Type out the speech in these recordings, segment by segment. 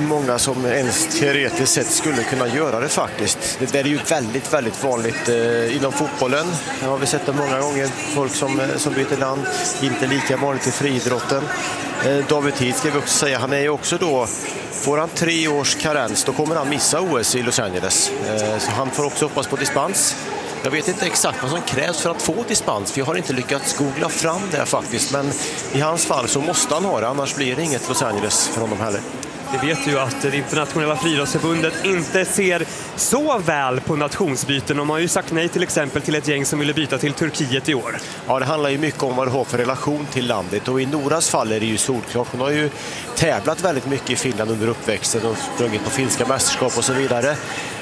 många som ens teoretiskt sett skulle kunna göra det faktiskt. Det är ju väldigt, väldigt vanligt inom fotbollen. Det har vi sett det många gånger. Folk som byter land, inte lika vanligt i friidrotten. David Tid ska vi också säga, han är ju också då, får han 3 års karens, då kommer han missa OS i Los Angeles. Så han får också hoppas på dispens. Jag vet inte exakt vad som krävs för att få dispens, för jag har inte lyckats googla fram det faktiskt. Men i hans fall så måste han ha det, annars blir det inget Los Angeles för honom heller. Vi vet ju att det internationella friidrottsförbundet inte ser så väl på nationsbyten. De har ju sagt nej till exempel till ett gäng som ville byta till Turkiet i år. Ja, det handlar ju mycket om vad du har för relation till landet. Och i Noras fall är det ju solklart. Hon har ju tävlat väldigt mycket i Finland under uppväxten och sprungit på finska mästerskap och så vidare.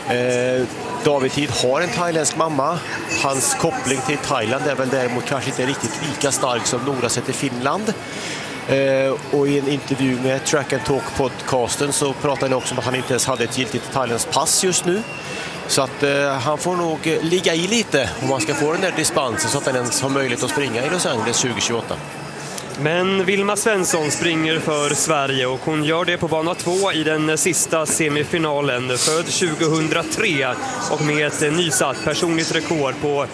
David Tid har en thailändsk mamma. Hans koppling till Thailand är väl däremot kanske inte riktigt lika stark som Nora sett i Finland. Och i en intervju med Track and Talk-podcasten så pratade han också om att han inte ens hade ett giltigt thailändsk pass just nu. Så att han får nog ligga i lite om man ska få den där dispensen så att han ens har möjlighet att springa i Los Angeles 2028. Men Vilma Svensson springer för Sverige och hon gör det på bana 2 i den sista semifinalen. Född 2003 och med ett nysatt personligt rekord på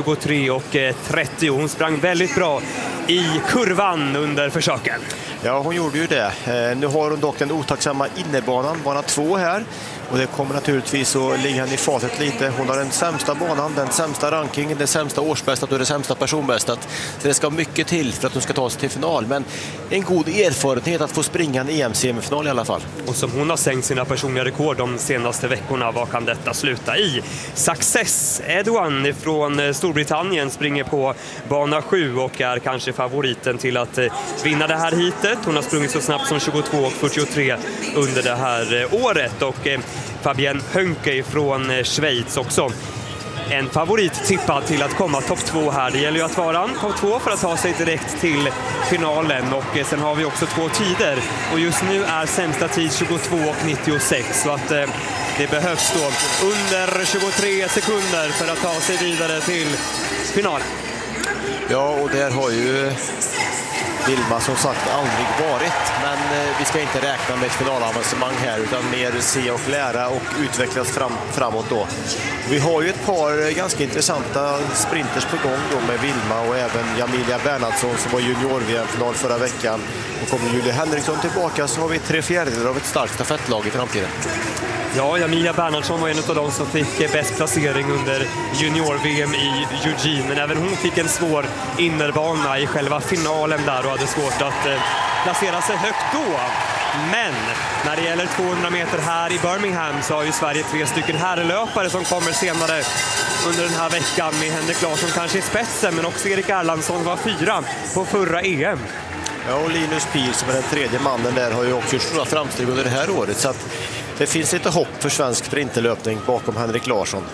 23:30. Hon sprang väldigt bra i kurvan under försöken. Ja, hon gjorde ju det. Nu har hon dock den otacksamma innebanan, bana 2 här. Och det kommer naturligtvis att ligga i fatet lite. Hon har den sämsta banan, den sämsta rankingen, det sämsta årsbästat och det sämsta personbästat. Så det ska mycket till för att hon ska ta sig till final. Men en god erfarenhet att få springa en EM-semifinal i alla fall. Och som hon har sänkt sina personliga rekord de senaste veckorna, vad kan detta sluta i? Success Edouan från Storbritannien springer på bana 7 och är kanske favoriten till att vinna det här hitet. Hon har sprungit så snabbt som 22:43 under det här året. Och Fabienne Hönke från Schweiz också en favorit tippad till att komma topp 2 här. Det gäller ju att vara topp 2 för att ta sig direkt till finalen. Och sen har vi också 2 tider. Och just nu är sämsta tid 22:96. Så att det behövs då under 23 sekunder för att ta sig vidare till finalen. Ja, och där har ju Vilma som sagt aldrig varit, men vi ska inte räkna med ett finalavancemang här utan mer se och lära och utvecklas framåt då. Vi har ju ett par ganska intressanta sprinters på gång då med Vilma och även Jamilia Bernhardsson som var junior-VM-final förra veckan. Och kommer Julia Henriksson tillbaka så har vi 3/4 av ett starkt stafettlag i framtiden. Ja, Jamilia Bernhardsson var en av de som fick bäst placering under junior-VM i Eugene. Men även hon fick en svår innerbana i själva finalen där och hade svårt att placera sig högt då. Men när det gäller 200 meter här i Birmingham så har ju Sverige 3 stycken herrlöpare som kommer senare under den här veckan med Henrik Larsson kanske i spetsen, men också Erik Erlandsson var 4 på förra EM. Ja, och Linus Pihl som är den tredje mannen där har ju också gjort stora framsteg under det här året. Så att det finns lite hopp för svensk sprinterlöpning bakom Henrik Larsson.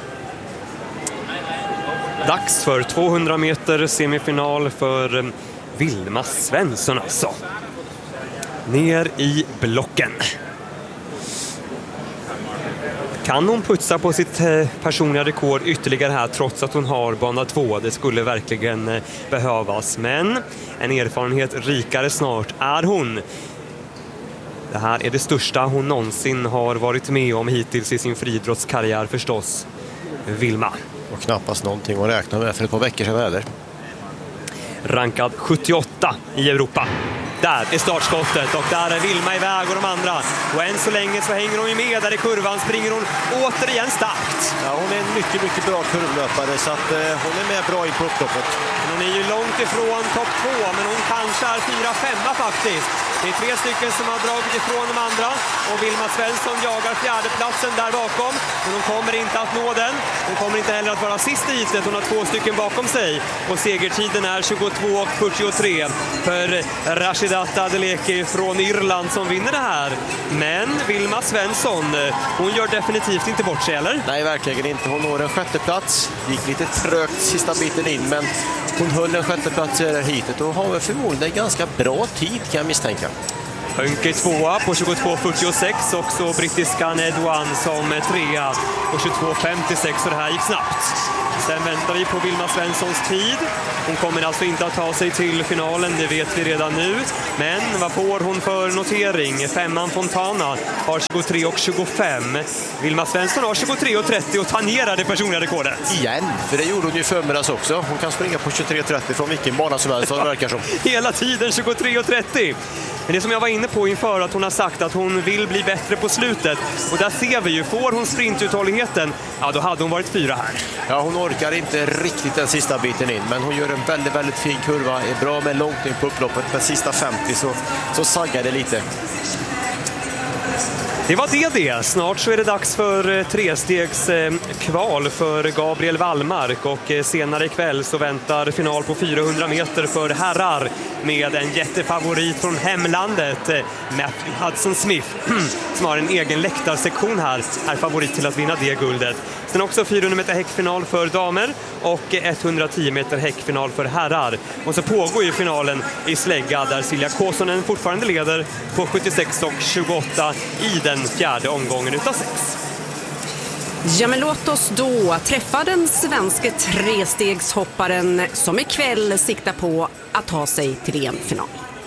Dags för 200 meter semifinal för Vilma Svensson alltså. Ner i blocken. Kan hon putsa på sitt personliga rekord ytterligare här trots att hon har bana 2? Det skulle verkligen behövas. Men en erfarenhet rikare snart är hon. Det här är det största hon någonsin har varit med om hittills i sin friidrottskarriär förstås. Vilma. Och knappast någonting att räkna med för ett par veckor sedan eller? Rankad 78 i Europa. Där är startskottet och där är Vilma iväg och de andra. Och än så länge så hänger hon ju med där i kurvan. Springer hon återigen starkt. Ja, hon är en mycket, mycket bra kurvlöpare så att hon är med bra in på upploppet. Hon är ju långt ifrån topp 2, men hon kanske är 4-5 faktiskt. Det är 3 stycken som har dragit ifrån de andra. Och Vilma Svensson jagar 4:e platsen där bakom. Men hon kommer inte att nå den. Hon kommer inte heller att vara sist i hitet. Hon har 2 stycken bakom sig. Och segertiden är 22:43 för Rashidat Adeleke från Irland som vinner det här. Men Vilma Svensson, hon gör definitivt inte bort sig, eller? Nej, verkligen inte. Hon når en 6:e plats. Gick lite trögt sista biten in, men hon höll en 6:e plats i det här hitet och har förmodligen en ganska bra tid kan jag misstänka. Hönke 2 på 22:46, också brittiskan Edouan som 3 på 22:56, så det här gick snabbt. Sen väntar vi på Vilma Svenssons tid. Hon kommer alltså inte att ta sig till finalen, det vet vi redan nu. Men vad får hon för notering? Femman Fontana har 23,25. Vilma Svensson har 23,30 och tangerar det personliga rekordet. Igen, för det gjorde hon ju förmiddags också. Hon kan springa på 23,30 från vilken bana som helst, det verkar som. Hela tiden 23,30. Men det som jag var inne på inför att hon har sagt att hon vill bli bättre på slutet. Och där ser vi ju, får hon sprintuthålligheten, ja då hade hon varit 4 här. Ja, hon orkar inte riktigt den sista biten in, men hon gör en väldigt, väldigt fin kurva. Är bra med långt in på upploppet, men sista 50 så saggar det lite. Det var det. Snart så är det dags för trestegs kval för Gabriel Wallmark och senare ikväll så väntar final på 400 meter för herrar med en jättefavorit från hemlandet, Matthew Hudson Smith, som har en egen läktarsektion här, är favorit till att vinna det guldet. Sen också 400 meter häckfinal för damer och 110 meter häckfinal för herrar. Och så pågår ju finalen i slägga där Silja Kåsonen fortfarande leder på 76,28 i den fjärde omgången utav 6. Ja, men låt oss då träffa den svenska trestegshopparen som ikväll siktar på att ta sig till EM-final.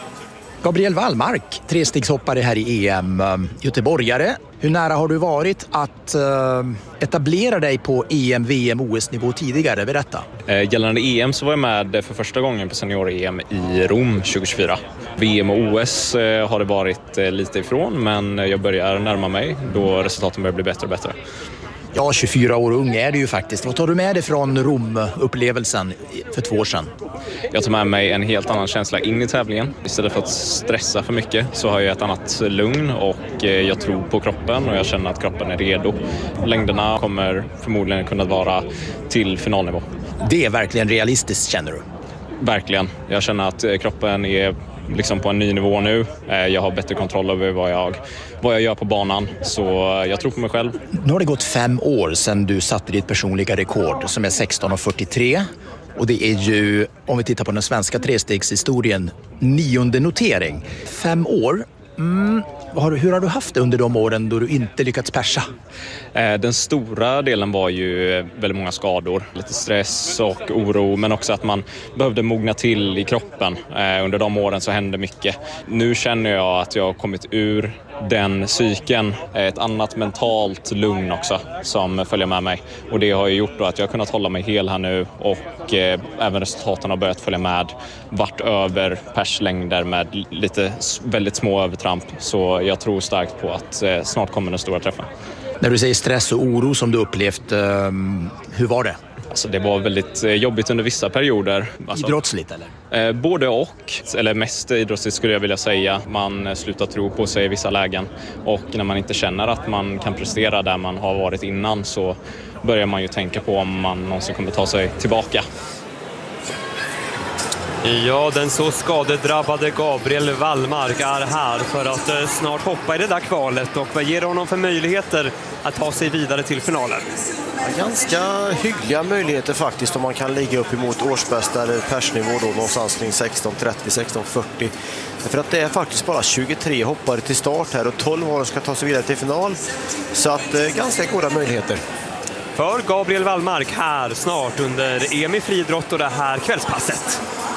Gabriel Wallmark, trestegshoppare här i EM, göteborgare. Hur nära har du varit att etablera dig på EM, VM, OS-nivå tidigare? Berätta. Gällande EM så var jag med för första gången på senior-EM i Rom 2024. VM och OS har det varit lite ifrån, men jag börjar närma mig då resultaten börjar bli bättre och bättre. Ja, 24 år ung är du ju faktiskt. Vad tar du med dig från Rom-upplevelsen för 2 år sedan? Jag tar med mig en helt annan känsla in i tävlingen. Istället för att stressa för mycket så har jag ett annat lugn och jag tror på kroppen och jag känner att kroppen är redo. Längderna kommer förmodligen kunna vara till finalnivå. Det är verkligen realistiskt, känner du? Verkligen. Jag känner att kroppen är liksom på en ny nivå nu. Jag har bättre kontroll över vad jag gör på banan, så jag tror på mig själv. Nu har det gått 5 år sedan du satte ditt personliga rekord som är 16,43. Och det är ju, om vi tittar på den svenska trestegshistorien, 9:e notering. 5 år. Hur har du haft det under de åren då du inte lyckats persa? Den stora delen var ju väldigt många skador, lite stress och oro, men också att man behövde mogna till i kroppen. Under de åren så hände mycket. Nu känner jag att jag har kommit ur den cykeln, ett annat mentalt lugn också som följer med mig. Och det har ju gjort då att jag har kunnat hålla mig hel här nu och även resultaten har börjat följa med. Vart över perslängder med lite väldigt små övertramp, så jag tror starkt på att snart kommer den stora träffen. När du säger stress och oro som du upplevt, hur var det? Alltså det var väldigt jobbigt under vissa perioder. Alltså, idrottsligt eller? Både och, eller mest idrottsligt skulle jag vilja säga. Man slutar tro på sig i vissa lägen och när man inte känner att man kan prestera där man har varit innan så börjar man ju tänka på om man någonsin kommer ta sig tillbaka. Ja, den så skadedrabbade Gabriel Wallmark är här för att snart hoppa i det där kvalet. Och vad ger honom för möjligheter att ta sig vidare till finalen? Ja, ganska hyggliga möjligheter faktiskt om man kan ligga upp emot årsbästa eller persnivå då någonstans kring 16.30, 16.40. För att det är faktiskt bara 23 hoppare till start här och 12 år ska ta sig vidare till final. Så att ganska goda möjligheter. För Gabriel Wallmark här snart under EM i friidrott och det här kvällspasset.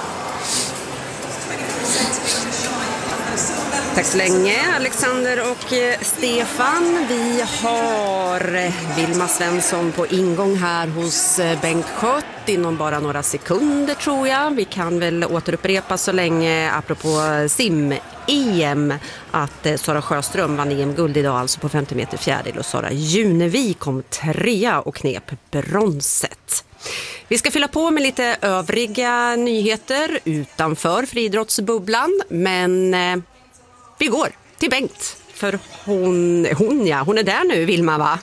Tack så länge Alexander och Stefan. Vi har Vilma Svensson på ingång här hos Bengt Schött inom bara några sekunder tror jag. Vi kan väl återupprepa så länge apropå sim-EM att Sara Sjöström vann EM-guld idag alltså på 50 meter fjärdedel och Sara Junevik kom 3 och knep bronset. Vi ska fylla på med lite övriga nyheter utanför friidrottsbubblan, men vi går till Bengt, för hon är där nu, Vilma, va?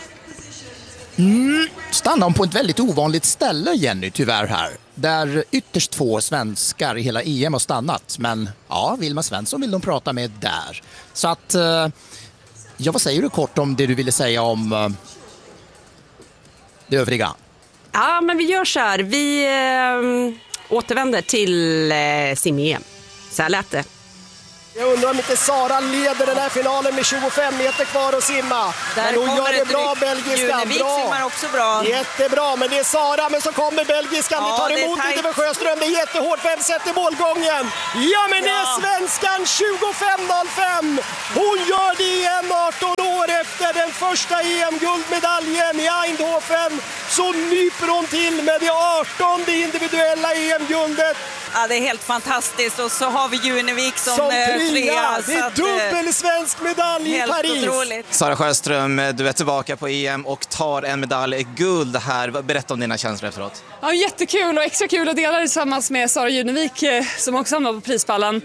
Stannar hon på ett väldigt ovanligt ställe, Jenny, tyvärr här. Där ytterst få svenskar i hela EM har stannat. Men ja, Vilma Svensson vill de prata med där. Så att, vad säger du kort om det du ville säga om det övriga? Ja, men vi gör så här. Vi återvänder till sim-EM. Så här lät det. Jag undrar om inte Sara leder den här finalen med 25 meter kvar att simma. Men hon gör det bra, belgiskan. Junevik simmar också bra. Jättebra, men det är Sara, men så kommer belgiskan. Vi tar emot lite för Sjöström, det är jättehårt, 5 set i målgången. Ja, men det är svenskan 25.05. Hon gör det igen 18 år efter den första EM-guldmedaljen i Eindhoven. Så nyper hon till med det 18:e individuella EM-guldet. Ja, det är helt fantastiskt. Och så har vi Junevik som trea. Det är dubbel svensk medalj i Paris. Helt otroligt. Sara Sjöström, du är tillbaka på EM och tar en medalj guld här. Berätta om dina känslor efteråt. Ja, jättekul och extra kul att dela det tillsammans med Sara Junevik som också hamnar på prispallen.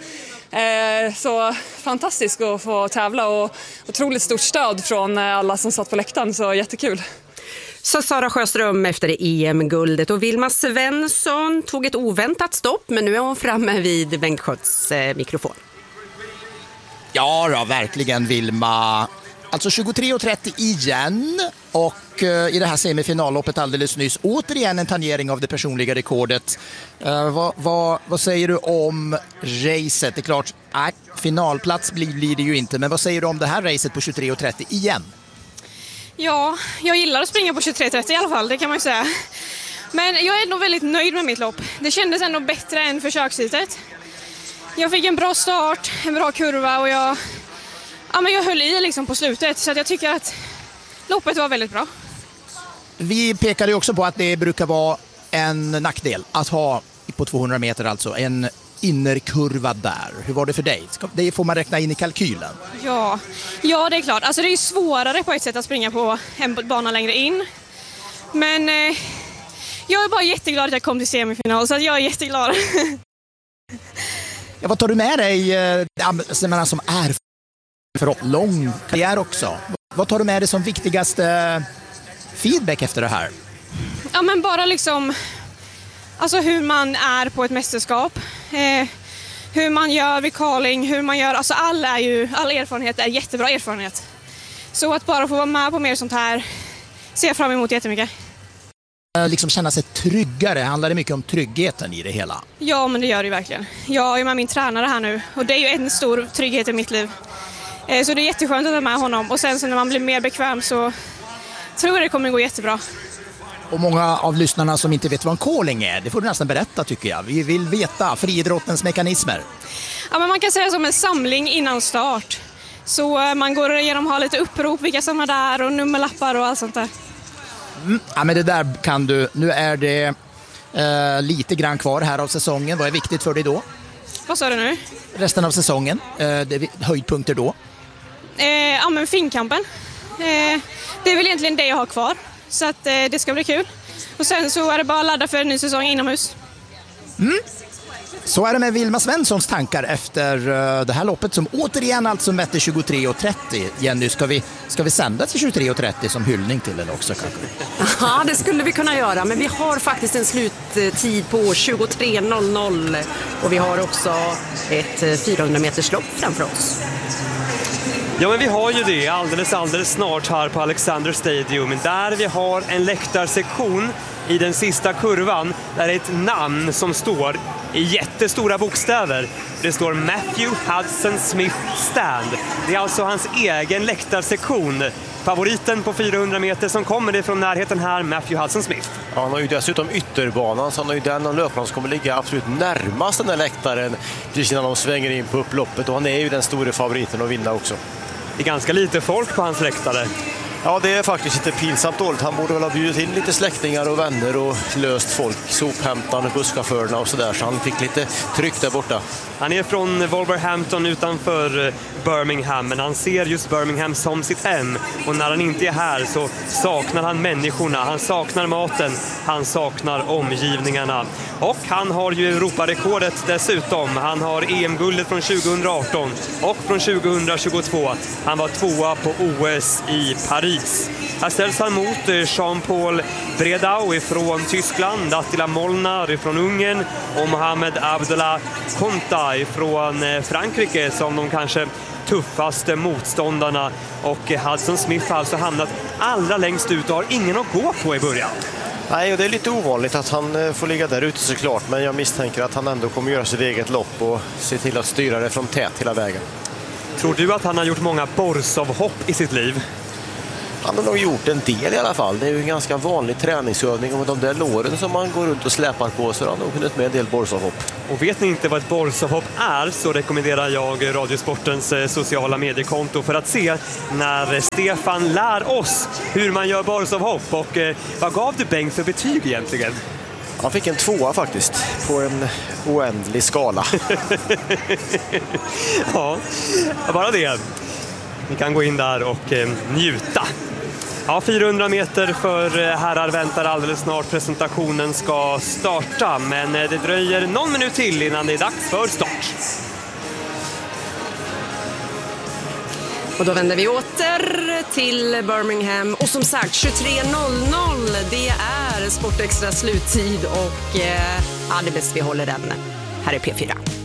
Så fantastiskt att få tävla och otroligt stort stöd från alla som satt på läktaren, så jättekul. Så Sara Sjöström efter EM-guldet, och Vilma Svensson tog ett oväntat stopp, men nu är hon framme vid Bengt Schötts mikrofon. Ja då, verkligen Vilma. Alltså 23.30 igen, och i det här semifinalloppet alldeles nyss återigen en tangering av det personliga rekordet. Vad säger du om racet? Det är klart, finalplats blir det ju inte, men vad säger du om det här racet på 23.30 igen? Ja, jag gillar att springa på 23.30 i alla fall, det kan man ju säga. Men jag är ändå väldigt nöjd med mitt lopp. Det kändes ändå bättre än försöksheatet. Jag fick en bra start, en bra kurva, och jag höll i liksom på slutet, så att jag tycker att loppet var väldigt bra. Vi pekade ju också på att det brukar vara en nackdel att ha på 200 meter alltså en innerkurva där. Hur var det för dig? Det får man räkna in i kalkylen. Ja, det är klart. Alltså det är svårare på ett sätt att springa på en bana längre in. Men jag är bara jätteglad att jag kom till semifinal, så jag är jätteglad. Ja, vad tar du med dig som är för lång karriär också? Vad tar du med dig som viktigaste feedback efter det här? Ja, men bara liksom alltså hur man är på ett mästerskap. Hur man gör vid calling, hur man gör, alltså all erfarenhet är jättebra erfarenhet. Så att bara få vara med på mer sånt här ser jag fram emot jättemycket. Liksom känna sig tryggare, handlar det mycket om tryggheten i det hela? Ja, men det gör det verkligen. Jag är med min tränare här nu, och det är ju en stor trygghet i mitt liv. Så det är jätteskönt att ha med honom, och sen så när man blir mer bekväm så tror jag det kommer gå jättebra. Och många av lyssnarna som inte vet vad en calling är, det får du nästan berätta tycker jag. Vi vill veta friidrottens mekanismer. Ja, men man kan säga som en samling innan start. Så man går igenom, har lite upprop, vilka som är där och nummerlappar och allt sånt där. Ja, men det där kan du. Nu är det lite grann kvar här av säsongen. Vad är viktigt för dig då? Vad sa du nu? Resten av säsongen, höjdpunkter då? Ja, men finkampen. Det är väl egentligen det jag har kvar. Så att det ska bli kul. Och sen så är det bara att ladda för en ny säsong inomhus. Så är det med Vilma Svenssons tankar efter det här loppet som återigen alltså mätte 23.30. Jenny, ska vi sända till 23.30 som hyllning till den också kanske? Ja, det skulle vi kunna göra, men vi har faktiskt en sluttid på 23.00 och vi har också ett 400 meters lopp framför oss. Ja, men vi har ju det alldeles snart här på Alexander Stadium, där vi har en läktarsektion i den sista kurvan där är ett namn som står i jättestora bokstäver. Det står Matthew Hudson Smith Stand. Det är alltså hans egen läktarsektion. Favoriten på 400 meter som kommer ifrån närheten här, Matthew Hudson Smith. Ja, han har ju dessutom ytterbanan, så han har ju den löparen som kommer ligga absolut närmast den där läktaren precis innan de svänger in på upploppet, och han är ju den stora favoriten att vinna också. Det är ganska lite folk på hans läktare. Ja, det är faktiskt inte pinsamt dåligt. Han borde väl ha bjudit in lite släktingar och vänner och löst folk, sophämtarna, busschaufförerna och sådär, så han fick lite tryck där borta. Han är från Wolverhampton utanför Birmingham, men han ser just Birmingham som sitt hem, och när han inte är här så saknar han människorna, han saknar maten, han saknar omgivningarna. Och han har ju Europarekordet dessutom. Han har EM-guldet från 2018 och från 2022. Han var tvåa på OS i Paris. Här ställs han mot Jean-Paul Bredau från Tyskland, Attila Molnar från Ungern och Mohamed Abdullah Konta från Frankrike som de kanske tuffaste motståndarna. Och Hudson Smith har alltså hamnat allra längst ut och har ingen att gå på i början. Nej, och det är lite ovanligt att han får ligga där ute såklart, men jag misstänker att han ändå kommer göra sitt eget lopp och se till att styra det från tät hela vägen. Tror du att han har gjort många Borsov-hopp i sitt liv? Han har nog gjort en del i alla fall. Det är ju en ganska vanlig träningsövning och med de där låren som man går runt och släpar på så har han nog hunnit med en del Borsov-hopp. Och vet ni inte vad ett Borsov-hopp är så rekommenderar jag Radiosportens sociala mediekonto för att se när Stefan lär oss hur man gör Borsov-hopp. Och vad gav du Bengt för betyg egentligen? Han fick en 2 faktiskt, på en oändlig skala. Ja, bara det. Ni kan gå in där och njuta. Ja, 400 meter för herrar väntar alldeles snart. Presentationen ska starta, men det dröjer någon minut till innan det är dags för start. Och då vänder vi åter till Birmingham. Och som sagt, 23.00, det är Sportextra sluttid och det är bäst vi håller den. Här är P4.